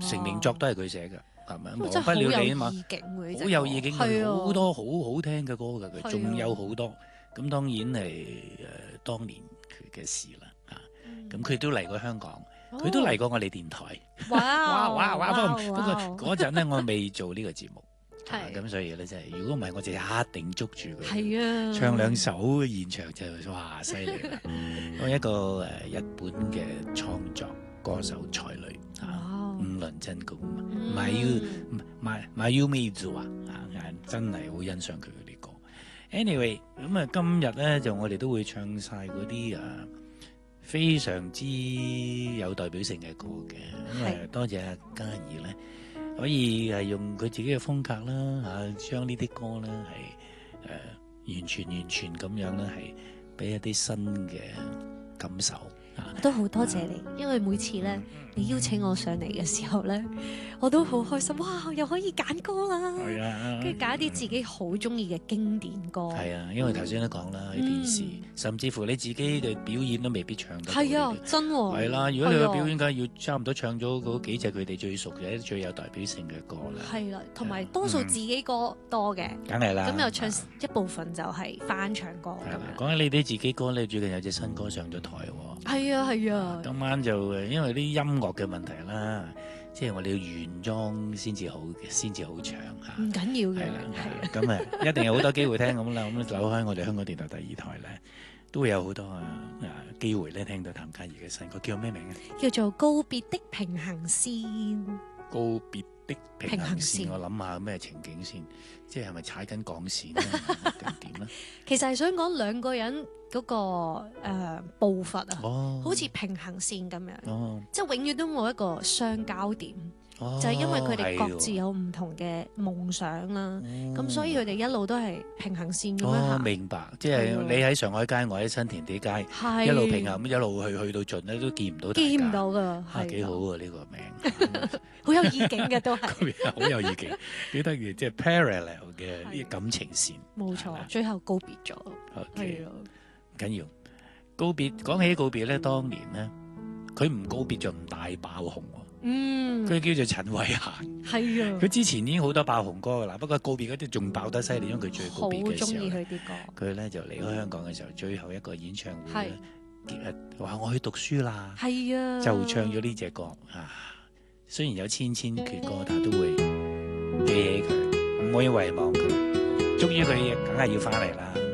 成名作都係佢寫嘅，係咪？忘真係好不了你啊嘛， 有意境喎，呢隻好有意境， 係啊好多好好聽嘅歌㗎， 係啊佢仲有好多。咁當然係當年佢嘅事啦，咁佢都嚟過香港，佢都嚟過我哋電台。 哇不過嗰陣咧我未做呢個節目， 係咁所以咧真係，如果唔係我就一定捉住佢， 係啊， 唱兩首現場就哇犀利啦！我一個日本嘅創作歌手才女伍倫真弓Mayumizu 真係好欣賞佢嗰啲歌。Anyway， 咁今日咧就我哋都會唱晒嗰啲非常之有代表性嘅歌嘅。咁多謝阿嘉儀咧，可以係用佢自己嘅風格啦將呢啲歌咧係完全咁樣咧係俾一啲新嘅感受。 我都好多謝你，因為每次咧你邀請我上嚟嘅時候咧，我都好開心。哇，又可以揀歌啦， 係啊， 跟住揀一啲自己好中意嘅經典歌。 係啊，因為頭先都講啦，喺電視，甚至乎你自己嘅表演都未必唱得到。 係啊，真喎。 係啦，如果你嘅表演梗係要差唔多唱咗嗰幾隻佢哋最熟嘅、最有代表性嘅歌啦。 係啦，同埋多數自己歌多嘅， 梗係啦。 咁又唱一部分就係翻唱歌咁樣。 講起你啲自己歌咧，最近有隻新歌上咗台喎。 係啊係啊。 今晚就因為啲音樂嘅問題啦，即係我哋要原裝先至好唱嚇。 唔緊要嘅， 係啦，咁一定有好多機會聽咁啦。咁扭開我哋香港電台第二台咧，都會有好多機會咧聽到譚嘉儀嘅新歌，叫咩名啊？ 叫做告別的平行線。 告別的平行線，我諗下咩情景先，即係咪踩緊鋼線咧，定點咧？ 其實係想講兩個人嗰個步伐啊，好似平行線咁樣，即係永遠都冇一個相交點。就係因為佢哋各自有唔同嘅夢想啦，咁所以佢哋一路都係平行線咁樣行。 明白，即係你喺上海街，我喺新填地街，一路平衡，一路去到盡咧，都見唔到大家。 見唔到㗎，係幾好啊！呢個名好有意境嘅都係， 好有意境，幾得意，即係 parallel 嘅呢啲感情線。 冇錯，最後告別咗，係咯， 唔緊要。告別，講起告別咧，當年咧，佢唔告別就唔大爆紅喎。佢叫做陳慧嫻， 係啊， 佢之前已經好多爆紅歌噶啦，不過告別嗰啲仲爆得犀利，因為佢最告別嘅時候， 好中意佢啲歌。 佢咧就離開香港嘅時候，最後一個演唱會咧，話我去讀書啦， 係啊， 就唱咗呢隻歌啊。雖然有千千闕歌，但都會記起佢，唔會遺忘佢。終於佢梗係要翻嚟啦。